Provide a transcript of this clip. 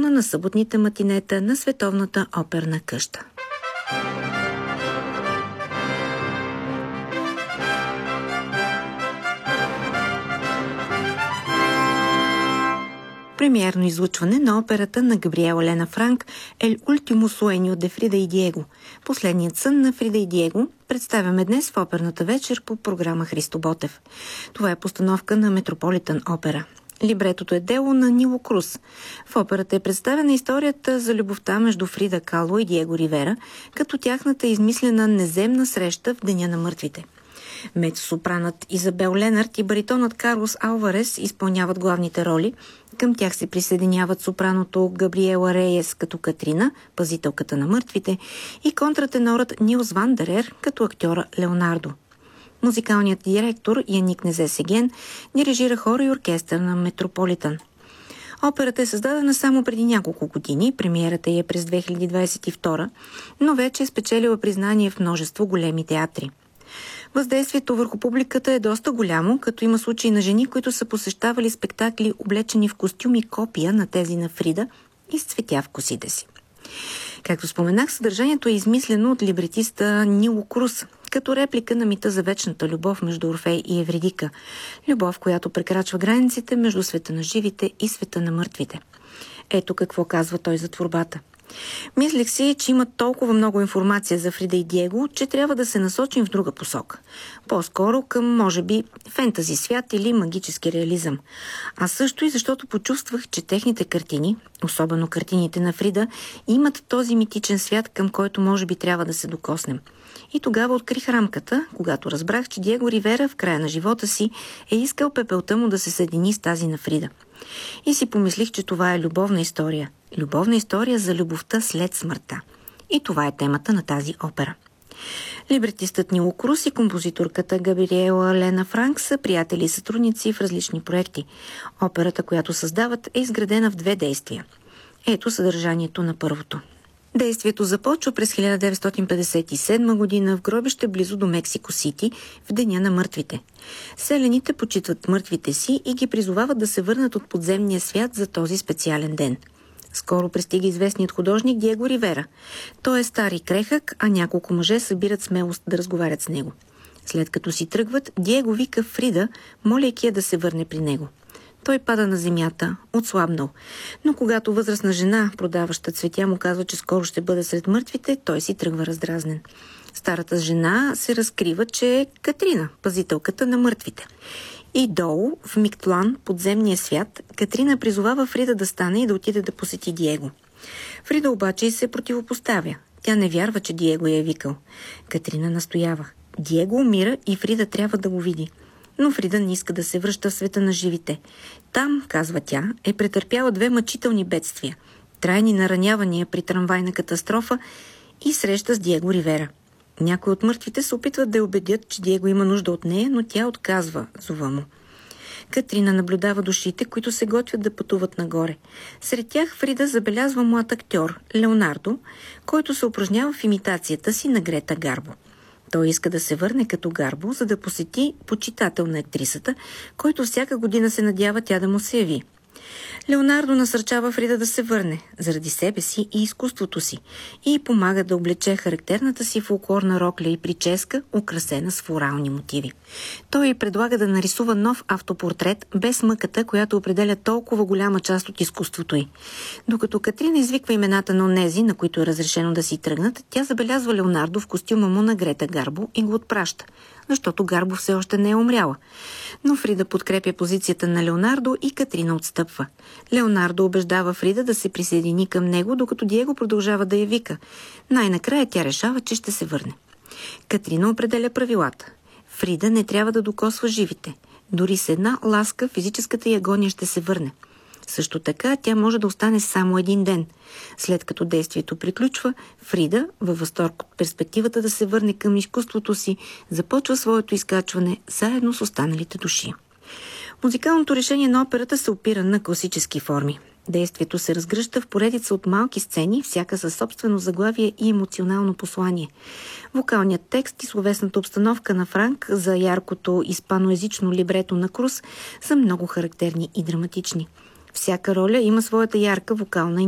традиционна на съботните матинета на Световната оперна къща. Премиерно излъчване на операта на Габриела Лена Франк «Ел ультимо суеньо де Фрида и Диего». Последният сън на Фрида и Диего представяме днес в оперната вечер по програма Христо Ботев. Това е постановка на Метрополитън опера. Либретото е дело на Нило Круз. В операта е представена историята за любовта между Фрида Кало и Диего Ривера, като тяхната измислена неземна среща в Деня на мъртвите. Мецо-сопранът Изабел Ленард и баритонът Карлос Алварес изпълняват главните роли. Към тях се присъединяват сопраното Габриела Рейес като Катрина, пазителката на мъртвите, и контратенорът Нилс Вандерер като актьора Леонардо. Музикалният директор Яник Незесеген дирижира хора и оркестър на Метрополитън. Операта е създадена само преди няколко години, премиерата е през 2022, но вече е спечелила признание в множество големи театри. Въздействието върху публиката е доста голямо, като има случаи на жени, които са посещавали спектакли, облечени в костюми копия на тези на Фрида и с цветя в косите си. Както споменах, съдържанието е измислено от либретиста Нило Круз, като реплика на мита за вечната любов между Орфей и Евридика. Любов, която прекрачва границите между света на живите и света на мъртвите. Ето какво казва той за творбата. Мислех си, че има толкова много информация за Фрида и Диего, че трябва да се насочим в друга посока. По-скоро към, може би, фентази свят или магически реализъм. А също и защото почувствах, че техните картини, особено картините на Фрида, имат този митичен свят, към който може би трябва да се докоснем. И тогава открих рамката, когато разбрах, че Диего Ривера в края на живота си е искал пепелта му да се съедини с тази на Фрида. И си помислих, че това е любовна история. Любовна история за любовта след смъртта. И това е темата на тази опера. Либретистът Нило Круз и композиторката Габриела Лена Франк са приятели и сътрудници в различни проекти. Операта, която създават, е изградена в две действия. Ето съдържанието на първото. Действието започва през 1957 година в гробище близо до Мексико Сити в Деня на мъртвите. Селените почитват мъртвите си и ги призовават да се върнат от подземния свят за този специален ден. Скоро пристига известният художник Диего Ривера. Той е стар и крехък, а няколко мъже събират смелост да разговарят с него. След като си тръгват, Диего вика Фрида, молейки я да се върне при него. Той пада на земята, отслабнал. Но когато възрастна жена, продаваща цветя, му казва, че скоро ще бъде сред мъртвите, той си тръгва раздразнен. Старата жена се разкрива, че е Катрина, пазителката на мъртвите. И долу, в Миктлан, подземния свят, Катрина призовава Фрида да стане и да отиде да посети Диего. Фрида обаче и се противопоставя. Тя не вярва, че Диего я е викал. Катрина настоява. Диего умира и Фрида трябва да го види. Но Фрида не иска да се връща в света на живите. Там, казва тя, е претърпяла две мъчителни бедствия. Трайни наранявания при трамвайна катастрофа и среща с Диего Ривера. Някои от мъртвите се опитват да я убедят, че Диего има нужда от нея, но тя отказва зова му. Катрина наблюдава душите, които се готвят да пътуват нагоре. Сред тях Фрида забелязва млад актьор, Леонардо, който се упражнява в имитацията си на Грета Гарбо. Той иска да се върне като Гарбо, за да посети почитател на актрисата, който всяка година се надява тя да му се яви. Леонардо насърчава Фрида да се върне, заради себе си и изкуството си, и помага да облече характерната си фолклорна рокля и прическа, украсена с флорални мотиви. Той й предлага да нарисува нов автопортрет без мъката, която определя толкова голяма част от изкуството й. Докато Катрина извиква имената на онези, на които е разрешено да си тръгнат, тя забелязва Леонардо в костюма му на Грета Гарбо и го отпраща, защото Гарбо все още не е умряла. Но Фрида подкрепя позицията на Леонардо и Катрина отстъпва. Леонардо убеждава Фрида да се присъедини към него, докато Диего продължава да я вика. Най-накрая тя решава, че ще се върне. Катрина определя правилата. Фрида не трябва да докосва живите. Дори с една ласка физическата й агония ще се върне. Също така тя може да остане само един ден. След като действието приключва, Фрида, във възторг от перспективата да се върне към изкуството си, започва своето изкачване заедно с останалите души. Музикалното решение на операта се опира на класически форми. Действието се разгръща в поредица от малки сцени, всяка със собствено заглавие и емоционално послание. Вокалният текст и словесната обстановка на Франк за яркото испаноезично либрето на Круз са много характерни и драматични. Всяка роля има своята ярка вокална